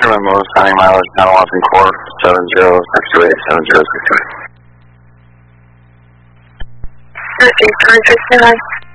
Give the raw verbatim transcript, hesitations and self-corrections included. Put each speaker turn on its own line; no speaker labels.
Sherman Moore, signing mileage, Mount Watson Core, seven zero six two eight, seven zero six two eight.
Northeast one six nine.